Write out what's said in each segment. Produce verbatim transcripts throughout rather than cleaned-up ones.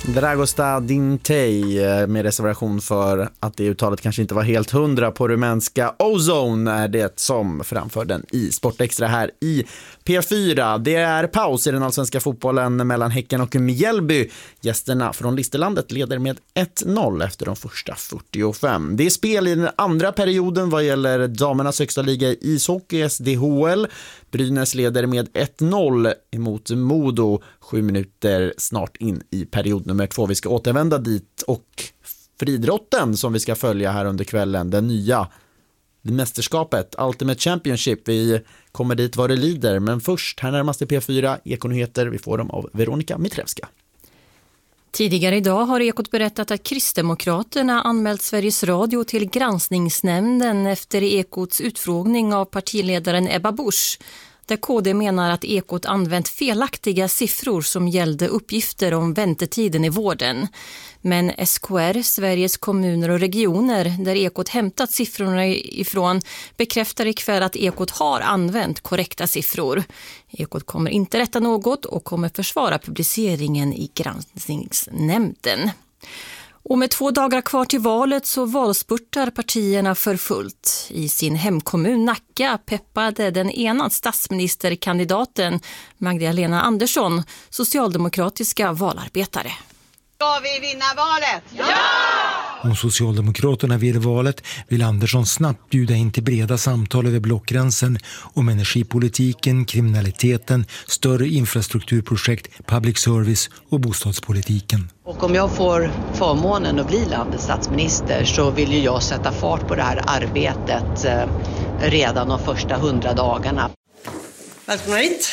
Dragosta Dintej med reservation för att det uttalet kanske inte var helt hundra på rumänska. Ozone är det som framför den i Sportextra här i P fyra. Det är paus i den allsvenska fotbollen mellan Häcken och Mjällby. Gästerna från Listerlandet leder med ett noll efter de första fyrtiofem. Det är spel i den andra perioden vad gäller damernas högsta liga i ishockey, S D H L. Brynäs leder med ett noll emot Modo, sju minuter snart in i period nummer två. Vi ska återvända dit och fridrotten som vi ska följa här under kvällen, den nya mästerskapet, Ultimate Championship. Vi kommer dit vad det lider, men först här närmast i P fyra, Ekonyheter, vi får dem av Veronica Mitrevska. Tidigare idag har Ekot berättat att Kristdemokraterna anmält Sveriges Radio till granskningsnämnden efter Ekots utfrågning av partiledaren Ebba Busch, där K D menar att Ekot använt felaktiga siffror som gällde uppgifter om väntetiden i vården. Men S K R, Sveriges kommuner och regioner, där Ekot hämtat siffrorna ifrån, bekräftar ikväll att Ekot har använt korrekta siffror. Ekot kommer inte rätta något och kommer försvara publiceringen i granskningsnämnden. Och med två dagar kvar till valet så valspurtar partierna för fullt. I sin hemkommun Nacka peppade den ena statsministerkandidaten Magdalena Andersson socialdemokratiska valarbetare. Ska vi vinna valet? Ja! Om Socialdemokraterna vinner valet vill Andersson snabbt bjuda in till breda samtal över blockgränsen om energipolitiken, kriminaliteten, större infrastrukturprojekt, public service och bostadspolitiken. Och om jag får förmånen att bli landets statsminister så vill ju jag sätta fart på det här arbetet redan de första hundra dagarna. Välkomna hit.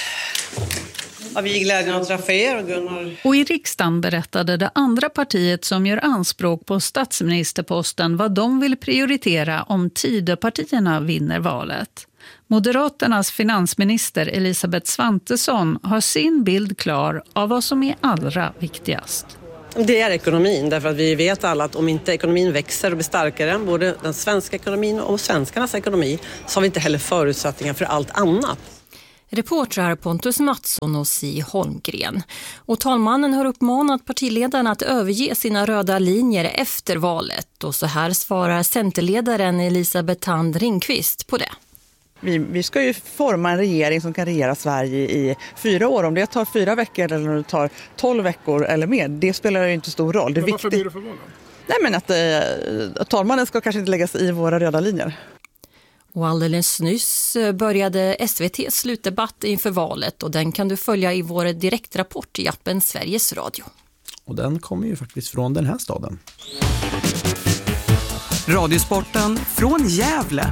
Ja, vi är glädjen att träffa er och Gunnar. Och i riksdagen berättade det andra partiet som gör anspråk på statsministerposten vad de vill prioritera om Tidöpartierna vinner valet. Moderaternas finansminister Elisabeth Svantesson har sin bild klar av vad som är allra viktigast. Det är ekonomin, därför att vi vet alla att om inte ekonomin växer och blir starkare, både den svenska ekonomin och svenskarnas ekonomi, så har vi inte heller förutsättningar för allt annat. Reportrar Pontus Mattsson och Si Holmgren. Och talmannen har uppmanat partiledarna att överge sina röda linjer efter valet. Och så här svarar centerledaren Elisabeth Thand Ringqvist på det. Vi, vi ska ju forma en regering som kan regera Sverige i fyra år. Om det tar fyra veckor eller om det tar tolv veckor eller mer, det spelar ju inte stor roll. Det är men varför viktigt... blir det förvånad? Nej, men att eh, talmannen ska kanske inte lägga sig i våra röda linjer. Och alldeles nyss började S V T slutdebatt inför valet och den kan du följa i vår direktrapport i appen Sveriges Radio. Och den kommer ju faktiskt från den här staden. Radiosporten från Gävle.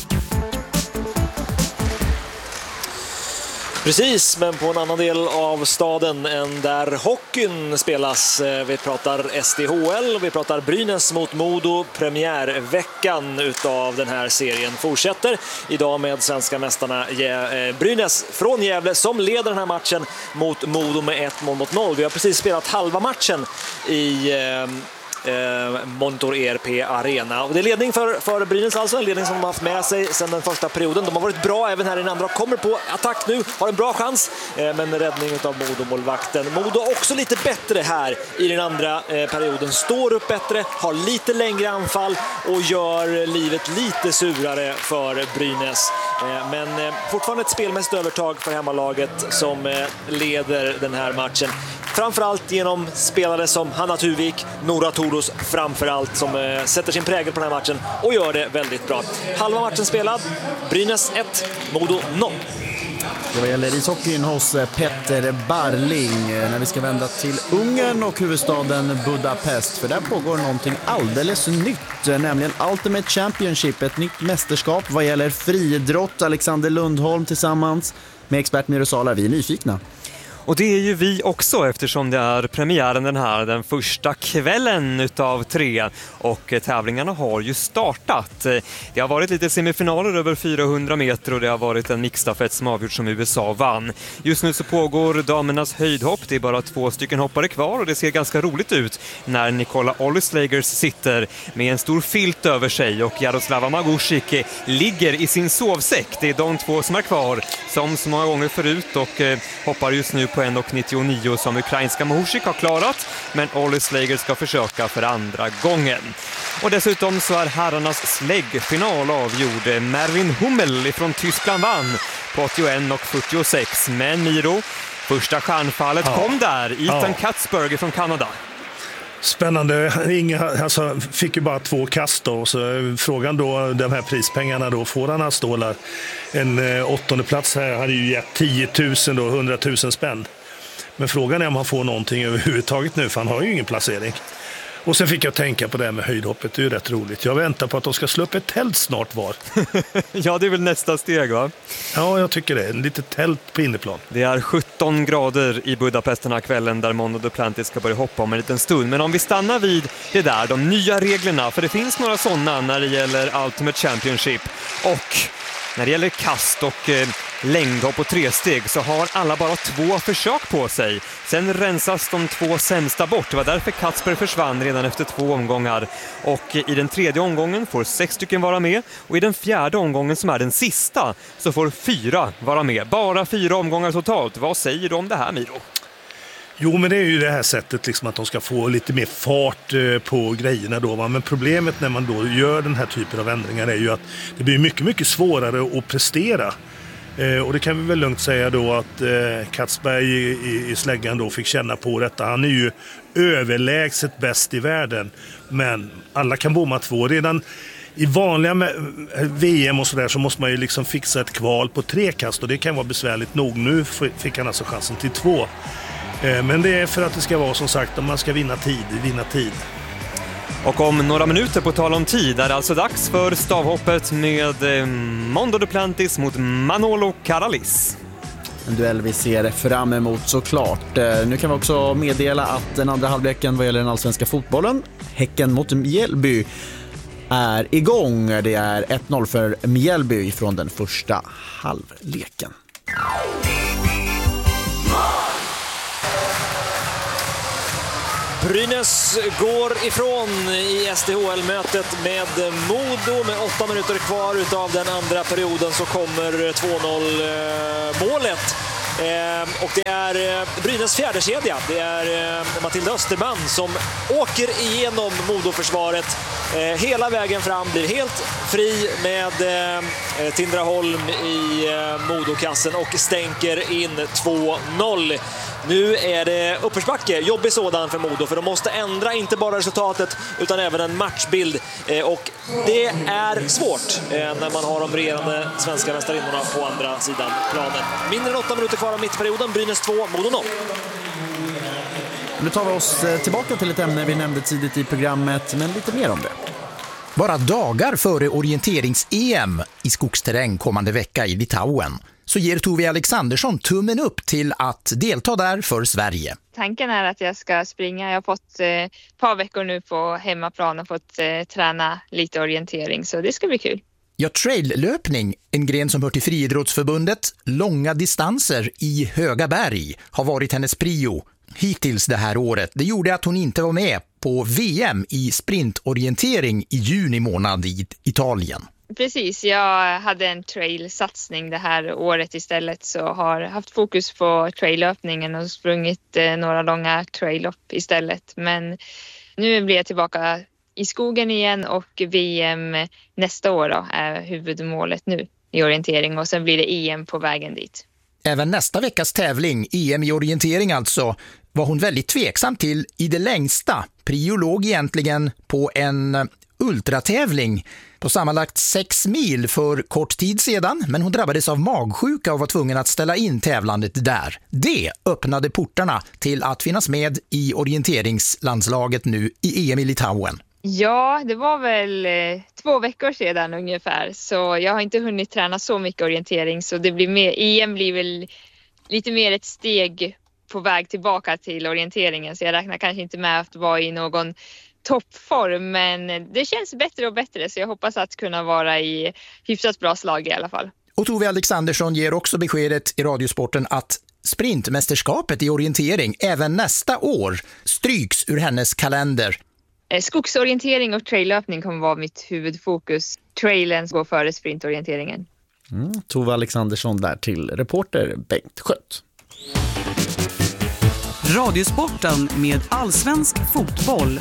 Precis, men på en annan del av staden än där hockeyn spelas. Vi pratar S D H L och vi pratar Brynäs mot Modo. Premiärveckan utav den här serien fortsätter idag med svenska mästarna Brynäs från Gävle som leder den här matchen mot Modo med ett mål mot noll. Vi har precis spelat halva matchen i Eh, Monitor E R P Arena. Och det är ledning för, för Brynäs, alltså en ledning som de har haft med sig sedan den första perioden. De har varit bra även här i den andra, kommer på attack nu, har en bra chans, eh, men räddning av Modo-målvakten. Modo också lite bättre här i den andra eh, perioden, står upp bättre, har lite längre anfall och gör livet lite surare för Brynäs. Eh, men eh, fortfarande ett spelmässigt övertag för hemmalaget som eh, leder den här matchen. Framförallt genom spelare som Hanna Tuvik, Nora Toros framförallt som eh, sätter sin prägel på den här matchen och gör det väldigt bra. Halva matchen spelad, Brynäs ett, Modo noll. Det vad gäller ishockeyn hos Petter Barling när vi ska vända till Ungern och huvudstaden Budapest. För där pågår någonting alldeles nytt, nämligen Ultimate Championship, ett nytt mästerskap vad gäller friidrott. Alexander Lundholm tillsammans med expert Mirosala, vi är nyfikna. Och det är ju vi också eftersom det är premiären den här, den första kvällen utav tre och tävlingarna har ju startat. Det har varit lite semifinaler över fyrahundra meter och det har varit en mixstafett som avgjort som U S A vann. Just nu så pågår damernas höjdhopp, det är bara två stycken hoppare kvar och det ser ganska roligt ut när Nikola Ollislagers sitter med en stor filt över sig och Jaroslava Magusik ligger i sin sovsäck. Det är de två som är kvar som så många gånger förut och hoppar just nu på en nittionio som ukrainska Mohusik har klarat, men Olli Slager ska försöka för andra gången. Och dessutom så är herrarnas släggfinal avgjord. Mervin Hummel från Tyskland vann på åttioett fyrtiosex, men Miro, första stjärnfallet ja. kom där. Ethan ja. Katzberg från Kanada. Spännande. Inga, alltså, fick ju bara två kast då. Så frågan då, de här prispengarna då, får han stålar en eh, åttonde plats här hade ju gett tio tusen då, hundra tusen spänn. Men frågan är om han får någonting överhuvudtaget nu, för han har ju ingen placering. Och sen fick jag tänka på det här med höjdhoppet, det är ju rätt roligt. Jag väntar på att de ska slå upp ett tält snart var. Ja, det är väl nästa steg, va? Ja, jag tycker det. En litet tält på inneplan. Det är sjutton grader i Budapest den här kvällen där Mondo Duplantis ska börja hoppa om en liten stund. Men om vi stannar vid det där, de nya reglerna, för det finns några sådana när det gäller Ultimate Championship. Och när det gäller kast och eh, längdhopp och tresteg så har alla bara två försök på sig. Sen rensas de två sämsta bort. Det var därför Katzberg försvann redan efter två omgångar. Och i den tredje omgången får sex stycken vara med. Och i den fjärde omgången, som är den sista, så får fyra vara med. Bara fyra omgångar totalt. Vad säger du om det här, Miro? Jo, men det är ju det här sättet liksom att de ska få lite mer fart på grejerna då, va? Men problemet när man då gör den här typen av ändringar är ju att det blir mycket, mycket svårare att prestera. Eh, och det kan vi väl lugnt säga då att eh, Katzberg i, i, i släggan då fick känna på detta. Han är ju överlägset bäst i världen, men alla kan bomma två. Redan i vanliga V M och sådär så måste man ju liksom fixa ett kval på tre kast, och det kan vara besvärligt nog. Nu fick han alltså chansen till två. Men det är för att det ska vara, som sagt, om man ska vinna tid, vinna tid. Och om några minuter, på tal om tid, är det alltså dags för stavhoppet med Mondo Duplantis mot Manolo Karalis. En duell vi ser fram emot såklart. Nu kan vi också meddela att den andra halvleken vad gäller den allsvenska fotbollen, Häcken mot Mjällby, är igång. Det är ett noll för Mjällby från den första halvleken. Brynäs går ifrån i S D H L-mötet med Modo. Med åtta minuter kvar utav den andra perioden så kommer två noll-målet. Och det är Brynäs fjärde kedja. Det är Matilda Österman som åker igenom Modo-försvaret hela vägen fram, blir helt fri med Tindra Holm i Modokassen och stänker in två noll. Nu är det uppförsbacke, jobbig sådan för Modo, för de måste ändra inte bara resultatet utan även en matchbild, och det är svårt när man har de regerande svenska mästarinnorna på andra sidan planen. Mindre än åtta minuter kvar av mittperioden, Brynäs två, Modo noll. Nu tar vi oss tillbaka till ett ämne vi nämnde tidigt i programmet, men lite mer om det. Bara dagar före orienterings-E M i skogsterräng kommande vecka i Litauen så ger Tove Alexandersson tummen upp till att delta där för Sverige. Tanken är att jag ska springa. Jag har fått ett eh, par veckor nu på hemmaplan och fått eh, träna lite orientering, så det ska bli kul. Ja, traillöpning, en gren som hör till Friidrottsförbundet, långa distanser i höga berg, har varit hennes prio hittills det här året. Det gjorde att hon inte var med på V M i sprintorientering i juni månad i Italien. Precis, jag hade en trailsatsning det här året istället, så har haft fokus på traillöpningen och sprungit eh, några långa traillopp istället. Men nu blir jag tillbaka i skogen igen, och V M nästa år då är huvudmålet nu i orientering, och sen blir det E M på vägen dit. Även nästa veckas tävling, E M i orientering alltså, var hon väldigt tveksam till i det längsta. Prio låg egentligen på en ultratävling på sammanlagt sex mil för kort tid sedan, men hon drabbades av magsjuka och var tvungen att ställa in tävlandet där. Det öppnade portarna till att finnas med i orienteringslandslaget nu i E M i Litauen. Ja, det var väl eh, två veckor sedan ungefär, så jag har inte hunnit träna så mycket orientering, så det blir mer, E M blir väl lite mer ett steg på väg tillbaka till orienteringen, så jag räknar kanske inte med att vara i någon toppform, men det känns bättre och bättre, så jag hoppas att kunna vara i hyfsat bra slag i alla fall. Och Tove Alexandersson ger också beskedet i Radiosporten att sprintmästerskapet i orientering även nästa år stryks ur hennes kalender. Skogsorientering och traillöpning kommer vara mitt huvudfokus. Trailen går före sprintorienteringen. Mm, Tove Alexandersson där till reporter Bengt Skött. Radiosporten med allsvensk fotboll.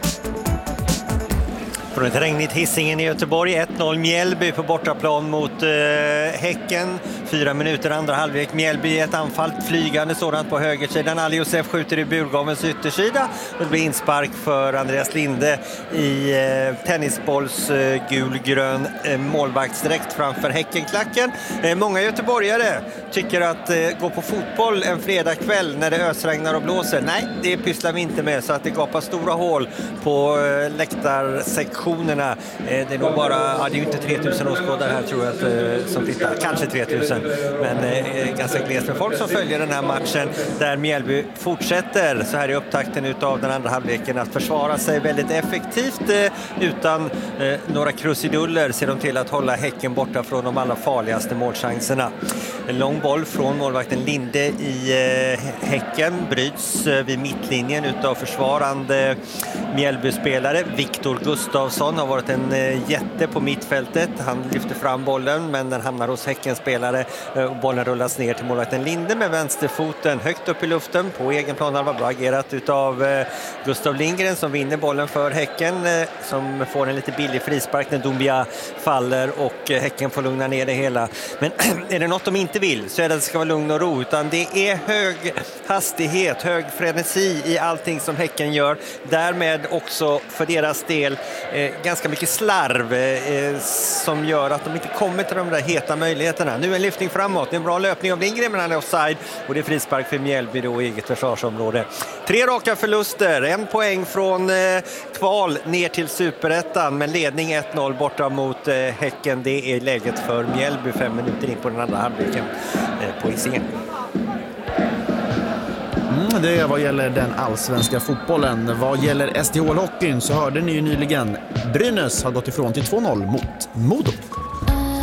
Från ett regnigt Hisingen i Göteborg, ett noll Mjällby på bortaplan mot eh, Häcken. Fyra minuter andra halvlek. Mjällby ett anfall, flygande sådant på högersidan. Ali Josef skjuter i burgavens yttersida. Det blir inspark för Andreas Linde i eh, tennisbolls eh, gulgrön eh, målvaktsdräkt framför Häckenklacken. Eh, många göteborgare tycker att eh, gå på fotboll en fredagkväll när det ösregnar och blåser. Nej, det pysslar vi inte med, så att det gapar stora hål på eh, läktarsektionerna. Eh, det är nog bara, ja, det är ju inte tre tusen åskådare här tror jag att, eh, som tittar. Kanske tre tusen. Men eh, ganska glest med folk som följer den här matchen där Mjällby fortsätter så här i upptakten utav den andra halvleken att försvara sig väldigt effektivt eh, utan eh, några krusiduller ser de till att hålla Häcken borta från de allra farligaste målchanserna. En lång boll från målvakten Linde i eh, Häcken bryts eh, vid mittlinjen utav försvarande Mjällby-spelare. Viktor Gustafsson har varit en eh, jätte på mittfältet. Han lyfter fram bollen men den hamnar hos Häckens spelare. Bollen rullas ner till målvakten Linde med vänsterfoten högt upp i luften på egen plan. Det var bra agerat utav eh, Gustav Lindgren som vinner bollen för Häcken eh, som får en lite billig frispark när Doumbia faller och eh, Häcken får lugna ner det hela. Men är det något de inte vill så är det att det ska vara lugn och ro, utan det är hög hastighet, hög frenesi i allting som Häcken gör. Därmed också för deras del eh, ganska mycket slarv eh, som gör att de inte kommer till de där heta möjligheterna. Nu en lyftning framåt, det är en bra löpning av Lindgren men han är offside och det är frispark för Mjällby då i eget försvarsområde. Tre raka förluster, en poäng från eh, kval ner till Superettan men ledning ett noll borta mot eh, Häcken. Det är läget för Mjällby fem minuter in på den andra halvleken eh, på Hisingen. Mm, det är vad gäller den allsvenska fotbollen. Vad gäller S D H-hockeyn så hörde ni ju nyligen Brynäs har gått ifrån till två noll mot Modo.